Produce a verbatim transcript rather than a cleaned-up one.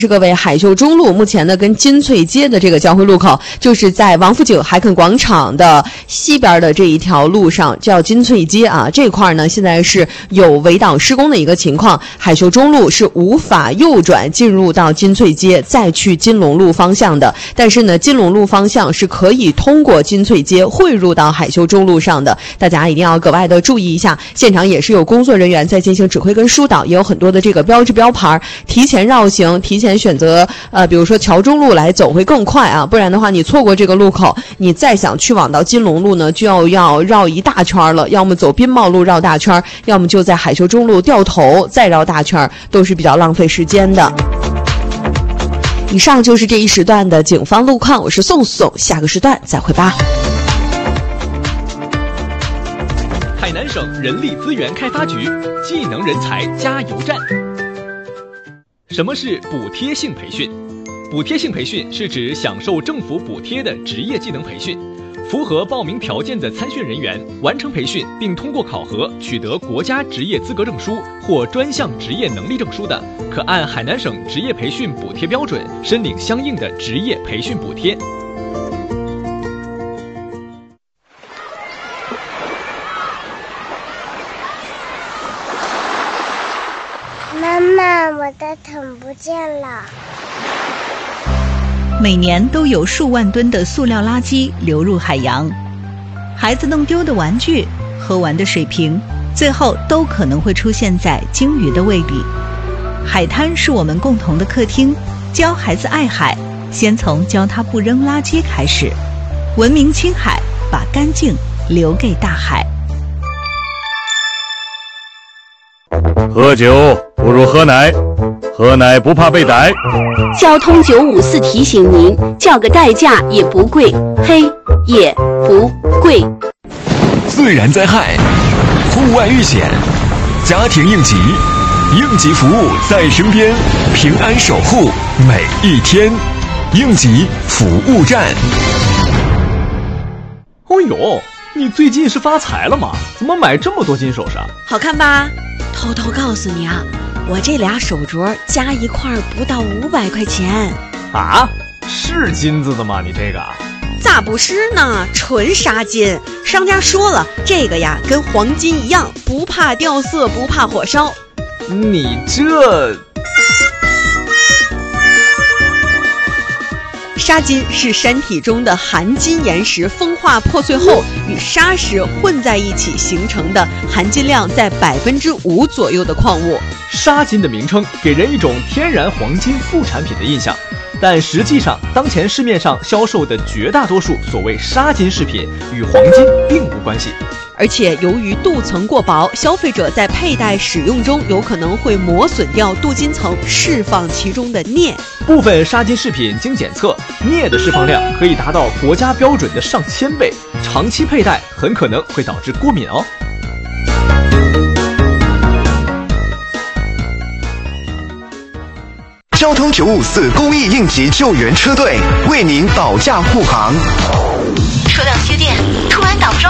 是各位，海秀中路目前呢跟金翠街的这个交汇路口，就是在王府井海肯广场的西边的这一条路上，叫金翠街啊。这块呢现在是有围挡施工的一个情况，海秀中路是无法右转进入到金翠街再去金龙路方向的，但是呢金龙路方向是可以通过金翠街汇入到海秀中路上的，大家一定要格外的注意一下。现场也是有工作人员在进行指挥跟疏导，也有很多的这个标志标牌，提前绕行，提前选择呃，比如说桥中路来走会更快啊，不然的话你错过这个路口，你再想去往到金龙路呢，就要要绕一大圈了，要么走宾茂路绕大圈，要么就在海秀中路掉头再绕大圈，都是比较浪费时间的。以上就是这一时段的警方路况，我是宋宋，下个时段再会吧。 海南省人力资源开发局技能人才加油站。什么是补贴性培训？补贴性培训是指享受政府补贴的职业技能培训，符合报名条件的参训人员完成培训并通过考核取得国家职业资格证书或专项职业能力证书的，可按海南省职业培训补贴标准申领相应的职业培训补贴。 妈妈，我的桶不见了。 每年都有数万吨的塑料垃圾流入海洋，孩子弄丢的玩具、喝完的水瓶，最后都可能会出现在鲸鱼的胃里。海滩是我们共同的客厅，教孩子爱海，先从教他不扔垃圾开始。文明青海，把干净留给大海。 喝酒不如喝奶，喝奶不怕被逮。 交通九五四提醒您，叫个代驾也不贵，嘿，也不贵。 自然灾害、户外遇险、家庭应急，应急服务在身边，平安守护每一天。应急服务站。 哦呦，你最近是发财了吗？怎么买这么多金首饰？ 好看吧？偷偷告诉你啊，我这俩手镯加一块不到五百块钱。 啊？是金子的吗？你这个？ 咋不是呢？纯纱金。商家说了，这个呀跟黄金一样，不怕掉色，不怕火烧。 你这…… 砂金是山体中的含金岩石风化破碎后与砂石混在一起形成的含金量在百分之五左右的矿物。 砂金的名称给人一种天然黄金副产品的印象，但实际上当前市面上销售的绝大多数所谓砂金饰品与黄金并无关系。 而且由于镀层过薄，消费者在佩戴使用中有可能会磨损掉镀金层，释放其中的镍。 部分砂金饰品经检测，镍的释放量可以达到国家标准的上千倍，长期佩戴很可能会导致过敏哦。 交通九五四公益应急救援车队为您保驾护航。 车辆接电。